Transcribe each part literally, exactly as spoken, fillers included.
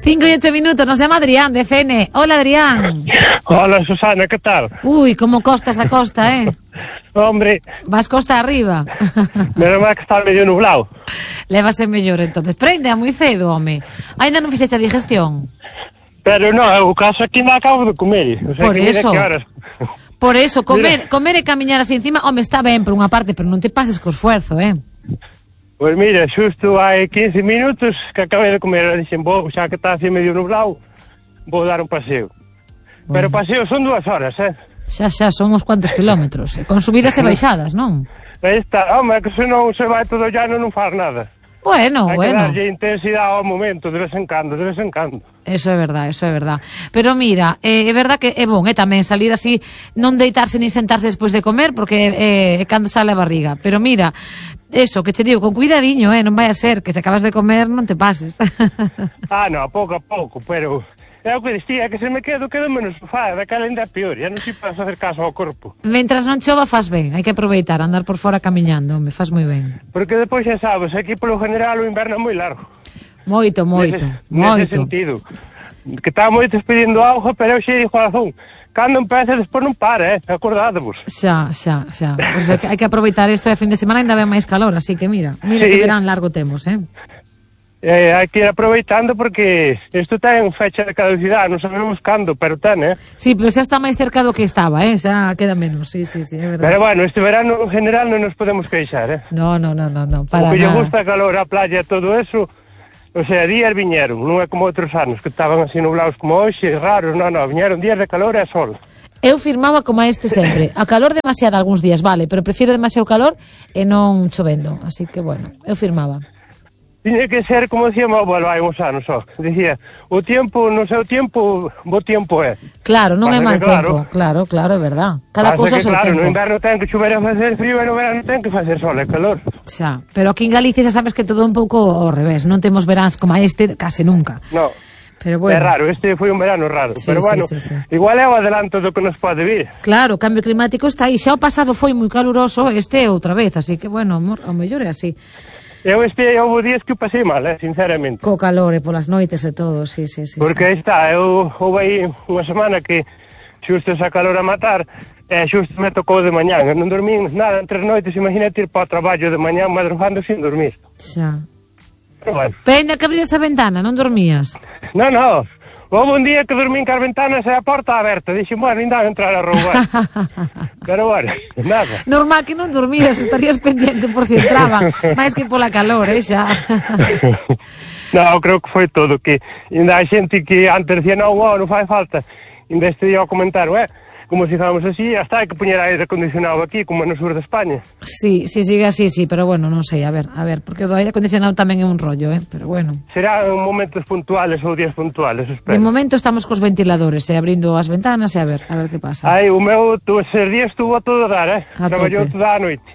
Cinco y ocho minutos, nos llama Adrián de F N. Hola, Adrián. Hola, Susana, ¿qué tal? Uy, cómo costa esa costa, ¿eh? Hombre. Vas costa arriba. Menos mal que está medio nublado. Levase mellor, entonces. Pero ainda moi cedo, home. Ainda non fixeche a digestión. Pero no, o caso aquí me acabo de comer. O sea, por que eso. Que horas... Por eso, comer, comer e camiñar así encima, home, está ben por unha parte, pero non te pases co esfuerzo, eh? Pois pues mira, xusto hai quince minutos que acabei de comer, dixen, vou, xa que está así medio nublado, vou dar un paseo. Bueno. Pero paseo son dúas horas, eh? Xa, xa, son uns cuantos kilómetros, con subidas e baixadas, non? Aí está, home, que se non se vai todo llano non faz nada. Bueno, hai bueno. Hai que darlle intensidade ao momento, de vez en cando, de vez en cando. Eso é verdad, eso é verdad. Pero mira, eh, é verdad que é bon, eh, tamén salir así, non deitarse ni sentarse despois de comer, porque é eh, cando sale a barriga. Pero mira, eso, que che digo, con cuidadiño, eh, non vai a ser que se acabas de comer non te pases. Ah, no, a pouco a pouco, pero... É o que dicía, que se me quedo, quedo menos sofá, daquela ainda é peor, ya non sei para facer caso ao corpo. Mentras non chova faz ben, hai que aproveitar, andar por fora camiñando, me faz moi ben. Porque depois xa sabes, aquí polo general o inverno é moi largo. Moito, moito, nese, moito. Nese sentido. Que está moito despedindo auga, pero eu xe dixo a razón. Cando empece, despois non para, eh, acordádevos. Xa, xa, xa. Pois hai que, hai que aproveitar isto de fin de semana, ainda ben máis calor, así que mira, mira sí. Que verán largo temos, eh. Eh, hai que ir aproveitando porque isto ten fecha de caducidade, non sabemos cando, pero ten, eh? Sí, pero xa está máis cerca do que estaba, eh? Xa queda menos, sí, sí, sí, é verdade. Pero bueno, este verano en general non nos podemos queixar, eh? No, no, no, no, no para nada. O que lle gusta nada. calor, a playa, todo eso, o sea, días viñeron, non é como outros anos que estaban así nublados como hoxe, raros, non, non, viñeron días de calor e sol. Eu firmaba como a este sempre, a calor demasiado algúns días, vale, pero prefiro demasiado calor e non chovendo, así que bueno, eu firmaba. Tiña que ser, como dicía meu abuelo hai uns anos, só. Dicía, o tiempo, no seu tiempo, bo tiempo é. Claro, non é mal claro, tempo, claro, claro, é verdad. Cada cousa é o seu claro, tempo. No inverno ten que chover e facer frío e no verano ten que facer sol e calor. Xa, pero aquí en Galicia xa sabes que todo un pouco ao revés, non temos veráns como este case nunca. No. Pero bueno. É raro, este foi un verano raro, sí, pero bueno, sí, sí, sí. Igual é o adelanto do que nos pode vir. Claro, o cambio climático está aí, xa o pasado foi moi caluroso, este outra vez, así que bueno, o mellor é así. Eu este houve días que o pasei mal, eh, sinceramente. Co calor e polas noites e todo, sí, sí, sí. Porque sí. aí está, eu houve aí unha semana que xusto esa calor a matar, e xusto me tocou de mañán, non dormín nada entre as noites, imagínate ir para o traballo de mañán madrugando sin dormir. Xa. Pero bueno. Pena que abrías a ventana, non dormías? Non, non. Houve un día que dormín cas ventanas e a porta aberta. Dixen, bueno, ainda a entrar a roubar. Pero bueno, nada. Normal que non dormías, estarías pendiente por si entraban. máis que pola calor, eh, xa. Non, creo que foi todo. Que ainda hai xente que antes decía, non, oh, non fai falta. Ainda este día ao comentaron, eh, como se famos así, hasta hai que poñer aire acondicionado aquí, como no sur de España. Sí, sí, sigue así, sí, pero bueno, non sei, a ver, a ver, porque o do aire acondicionado tamén é un rollo, eh, pero bueno. Será en momentos puntuales ou días puntuales, espero. De momento estamos cos ventiladores, eh, abrindo as ventanas e a ver, a ver que pasa. Ai, o meu, tu, eses días estuvo a todo dar, eh, a traballou toda a noite.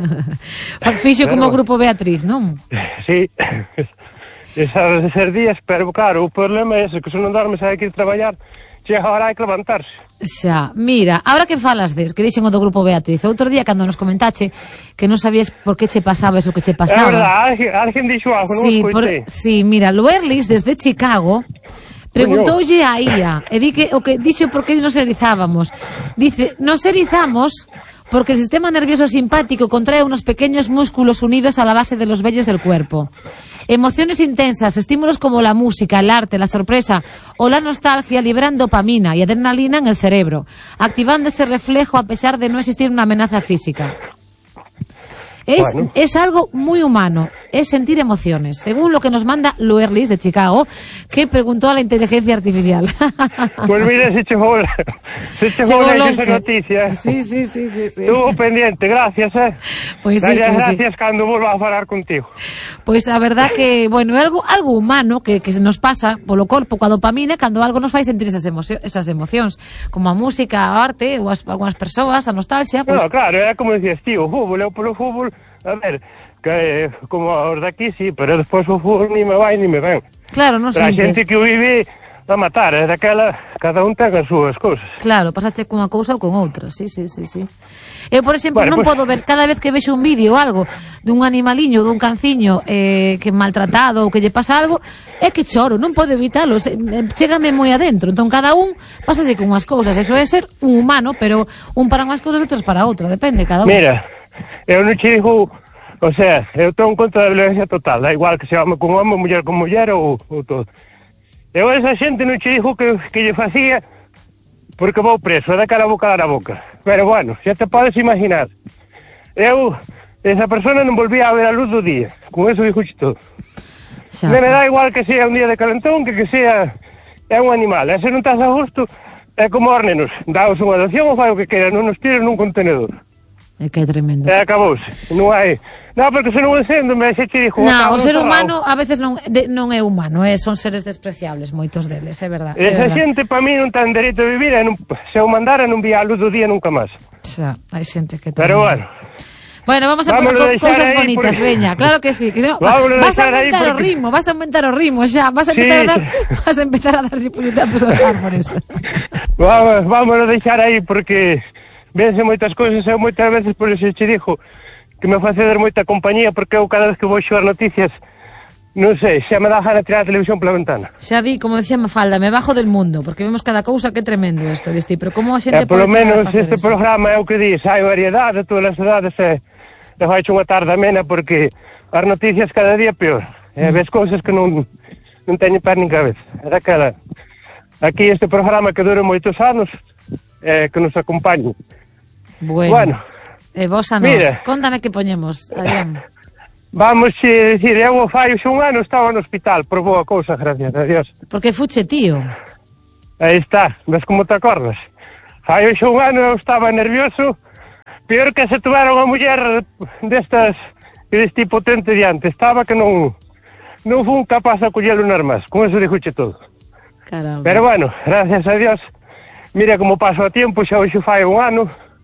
Fixo como o grupo Beatriz, non? Sí, eses, eses días, pero claro, o problema é ese, que se non dormes hai que ir traballar, chega agora hai que levantarse. Xa, mira, ahora que falas des, que dixen o do grupo Beatriz, outro día cando nos comentache que non sabías por que che pasaba eso que che pasaba. É verdade, alguén, alguén dixo algo, non sí, o escoitei. Sí, mira, Luerlis, desde Chicago, preguntoulle a I A, e di que o que dixo por que nos erizábamos. Dice, nos erizamos porque el sistema nervioso simpático contrae unos pequeños músculos unidos a la base de los vellos del cuerpo. Emociones intensas, estímulos como la música, el arte, la sorpresa o la nostalgia liberan dopamina y adrenalina en el cerebro, activando ese reflejo a pesar de no existir una amenaza física. Es, bueno. es algo muy humano, es sentir emociones, según lo que nos manda Luerlis de Chicago, que preguntó a la inteligencia artificial. Pues mira, se chegou, se chegou esa noticia. Sí, sí, sí, sí, sí. Estuvo pendiente, gracias, eh. Pues sí, Darías pues gracias sí. cando volva a falar contigo. Pois pues a verdad que, bueno, é algo, algo humano que, que se nos pasa polo corpo coa dopamina cando algo nos fai sentir esas, emocio, esas emocións, como a música, a arte, ou as, algunhas persoas, a nostalgia. Pues... No, claro, é como decías ti, o fútbol, eu polo fútbol, a ver, que como os daqui sí, pero despois o fútbol ni me vai ni me ven. Claro, non sintes. Pero a xente que o vive, a matar, é daquela, cada un ten as súas cousas. Claro, pasache cunha cousa ou con outra, sí, sí, sí, sí. Eu, por exemplo, Bueno, non pues... podo ver, cada vez que vexo un vídeo ou algo dun animaliño, dun canciño eh, que maltratado ou que lle pasa algo, é que choro, non podo evitalo, se, eh, chégame moi adentro, entón cada un pásase con unhas cousas, eso é ser un humano, pero un para unhas cousas e outros para outra, depende cada un. Mira, eu non che digo, o sea, eu estou en contra da violencia total, da igual que se home con home, muller con muller ou, ou todo. Eu a esa xente non che digo que, que lle facía porque vou preso, é daquela boca dar a boca. Pero bueno, xa te podes imaginar. Eu, esa persona non volvía a ver a luz do día. Con eso dixo todo. Xa. Me dá igual que sea un día de calentón que que sea é un animal. E se non estás a gusto, é como os nenos. Daos unha adopción ou fai o que queira, non nos tiren nun contenedor. É que é tremendo. E acabouse. Non hai... Non, porque se non encendo, me xe che dixo... No, o ser humano a veces non, de, non é humano, eh, son seres despreciables, moitos deles, é verdad. Esa xente, para mí, non ten dereito a vivir, e non, se o mandara non vía a luz do día nunca máis. Xa, hai xente que... Pero bueno... Bueno, vamos a Vámonos poner co cousas bonitas, porque... veña, claro que sí, que no, vas a aumentar o porque... ritmo, vas a aumentar o ritmo xa, vas a empezar sí. a dar, vas a empezar a dar puñetazos aos árboles. Vamos, vamos a deixar aí porque vense moitas cousas, eu moitas veces por eso che dixo que me fai dar moita compañía, porque eu cada vez que vou xoar noticias, non sei, xa me dá gana tirar a televisión pola ventana. Xa di, como decía Mafalda, me bajo del mundo, porque vemos cada cousa que tremendo isto, diste, pero como a xente eh, polo pode menos este eso? programa é o que dis, hai variedade, todas as edades, e, e faixe unha tarde amena, porque as noticias cada día peor, sí. E ves cousas que non, non teñen per nin cabeza. Era cada... Aquí este programa que dure moitos anos, eh, que nos acompañe. Bueno. bueno. E vos a nos, mira, contame que poñemos, Adrián. Vamos a dicir, eu fai un ano estaba no hospital, por boa cousa, gracias a Dios. Porque fuche tío. Aí está, ves como te acordas. Fai un ano eu estaba nervioso, peor que se tuvera unha muller destas, deste potente diante, estaba que non non fui capaz de collelo nas más, con eso dixoche todo. Caramba. Pero bueno, gracias a Dios, mira como paso o tiempo, xa hoxe fai un ano,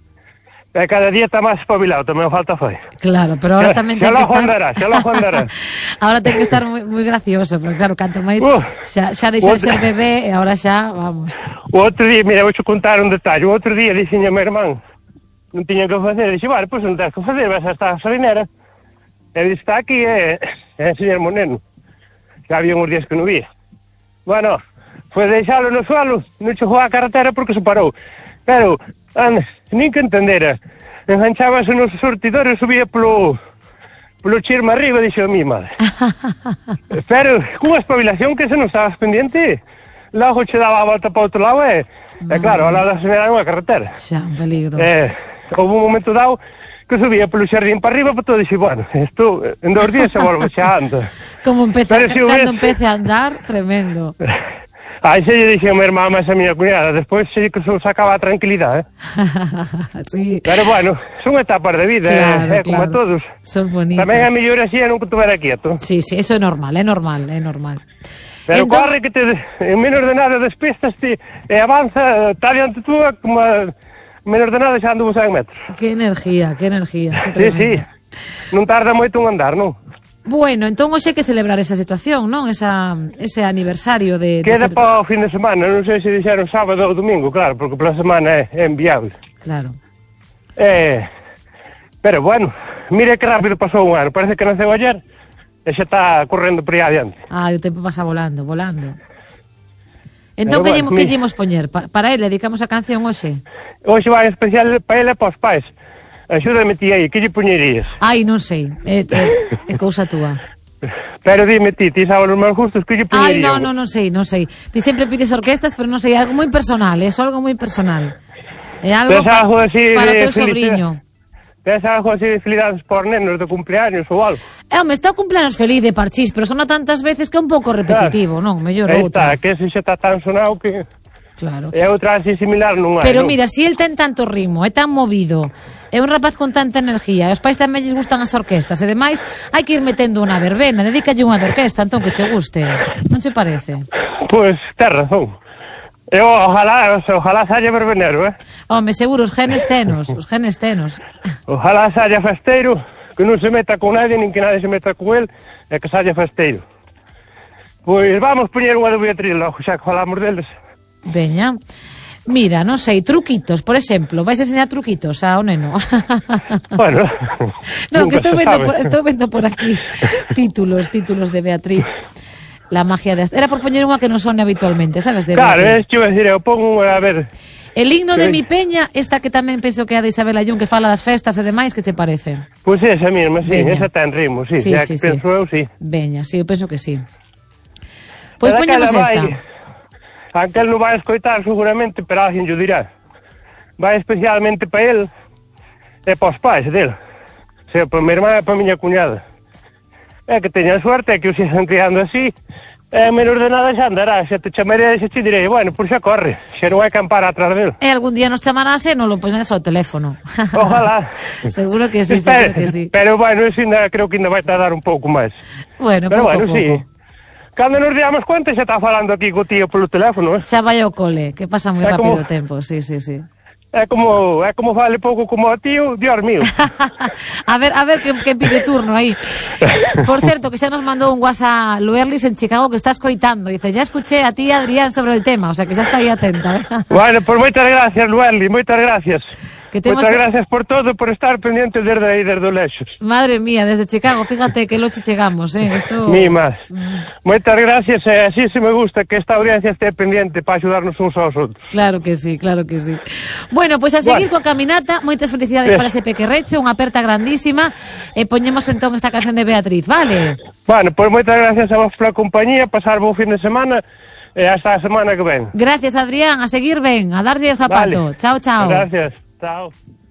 e cada día está máis espabilado, tamén falta fai. Claro, pero ahora tamén ten que estar... Xa lo andará, xa lo andará. Ahora ten que estar moi, moi gracioso, pero claro, canto máis uh, xa, xa deixa de ser bebé e ahora xa, vamos. O outro día, mira, vou contar un detalle, o outro día dixen a meu irmán, non tiña que facer, dixe, vale, pois non tens que facer, vas a estar a salinera. E dixo, está aquí, e, e enseñarme o neno. Xa había uns días que non vía. Bueno, foi deixalo no suelo, non chegou á carretera porque se parou. Pero, anda, nin que entendera. Enganchábase nos sortidores, subía polo polo chirma arriba, dixo a mi madre. Pero, cunha espabilación que se non estabas pendiente, logo che daba a volta para outro lado e, e claro, ao lado da señora unha carretera. Xa, un peligro. Eh, houve un momento dado que subía polo xardín para arriba, para todo, dixo, bueno, isto en dos días se volve xa anda. Como empeza, si cando hubiese... empece a andar, tremendo. Aí se lle dixen a mi irmá máis a miña cuñada, despois se que se sacaba a tranquilidade, eh? Sí. Pero bueno, son etapas de vida, claro, eh, claro. Como a todos. Son bonitas. Tamén a mellor así é non que estuvera quieto. Sí, sí, eso é normal, é normal, é normal. Pero entón... corre que te, en menos de nada despistas te, e avanza, está diante túa como a, menos de nada xa ando cen metros. Que energía, que energía. Sí, Que sí, non tarda moito un andar, non? Bueno, entón hoxe hai que celebrar esa situación, non? Esa, ese aniversario de... de Queda ser... para o fin de semana, non sei se dixeron sábado ou domingo, claro, porque pola semana é, é enviable. Claro. Eh, pero bueno, mire que rápido pasou un ano, parece que naceu ayer e xa está correndo por aí adiante. Ah, o tempo pasa volando, volando. Entón, que, bueno, lle, que llemos poñer? Pa, para ele, dedicamos a canción hoxe? Hoxe vai especial para ele e para os pais. Axúdame ti aí, que lle poñerías? Ai, non sei, é, é, é cousa túa. Pero dime ti, ti sabes os meus gustos, que lle poñerías? Ai, non, non, non sei, non sei. Ti sempre pides orquestas, pero non sei, algo moi personal, é algo moi personal. É algo, pa, algo así para o teu sobrinho. Tes algo así de felicidades por nenos de cumpleaños ou algo? É, home, está o cumpleaños feliz de parchís, pero sona tantas veces que é un pouco repetitivo, claro. Non? Mellor outra. Está, que ese xa está tan sonado que... Claro. E outra así similar non hai, pero non? Mira, si el ten tanto ritmo, é tan movido, é un rapaz con tanta energía, e os pais tamén lles gustan as orquestas, e demais, hai que ir metendo unha verbena, dedícalle unha de orquesta, entón que che guste, non che parece? Pois, pues, ten razón. Eu, ojalá, ojalá saia verbenero, eh? Home, seguro, os genes tenos, os genes tenos. Ojalá saia festeiro, que non se meta con nadie, nin que nadie se meta con el, e que saia festeiro. Pois vamos poñer unha de Beatriz logo, xa que falamos deles. Veña. Mira, non sei, truquitos, por exemplo, vais a enseñar truquitos ao neno? Bueno, no, que estou vendo, por, estou vendo por aquí títulos, títulos de Beatriz. La magia de... Era por poñer unha que non son habitualmente, sabes? De claro, Beatriz. es que iba a decir, eu pongo unha, a ver... El himno de mi peña, esta que tamén penso que é a de Isabel Ayón, que fala das festas e demais, que te parece? Pois pues esa mesma, sí, Veña. esa ten ritmo, sí, sí, xa sí, que penso sí. eu, sí. Veña, sí, eu penso que sí. Pois pues poñemos esta. Aunque él non vai escoitar seguramente, pero alguén lle dirá. Vai especialmente para él e para os pais dele. O sea, para a minha irmã e para a miña cuñada. É que teñan suerte, é que os están criando así, é menos de nada xa andará. Xa te chamaré e xa te direi, bueno, por xa corre, xa non hai campar atrás dele. E algún día nos chamarase e non lo poñes ao teléfono. Ojalá. Seguro que sí, pero, seguro que sí. Pero bueno, eso ainda, creo que ainda vai tardar un pouco máis. Bueno, pero pouco, bueno, pouco. sí. Cando nos diamos cuenta xa está falando aquí co tío polo teléfono, eh? Xa vai ao cole, que pasa moi é rápido o como... tempo, sí, sí, sí. É como, é como vale pouco como o tío, Dios mío. a ver, a ver que, que pide turno aí. Por certo, que xa nos mandou un WhatsApp Luerlis en Chicago que está escoitando. Dice, ya escuché a ti, Adrián, sobre el tema, o sea que xa está aí atenta. Bueno, pues moitas gracias, Luerlis, moitas gracias. Que temos... Moitas gracias por todo, por estar pendiente desde aí, desde o Lexos. Madre mía, desde Chicago, fíjate que loche chegamos, eh. Esto... Mi más. Mm. Moitas gracias, e eh, así se me gusta que esta audiencia esté pendiente para axudarnos uns aos outros. Claro que sí, claro que sí. Bueno, pois pues a seguir bueno. coa caminata, moitas felicidades yes. para ese pequerrecho, unha aperta grandísima, e poñemos entón esta canción de Beatriz, vale? Bueno, pois pues moitas gracias a vos pola compañía, pasar bo fin de semana, e hasta a semana que ven. Gracias, Adrián, a seguir ben, a darlle o zapato. Vale. Chao, chao. Gracias. Chao.